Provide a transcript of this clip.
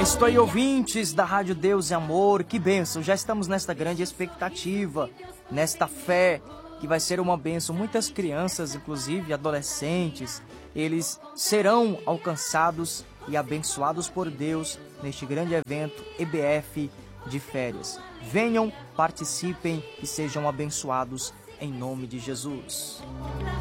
Estou aí, ouvintes da Rádio Deus e Amor, que bênção, já estamos nesta grande expectativa, nesta fé, que vai ser uma bênção. Muitas crianças, inclusive adolescentes, eles serão alcançados e abençoados por Deus neste grande evento EBF de férias. Venham, participem e sejam abençoados em nome de Jesus.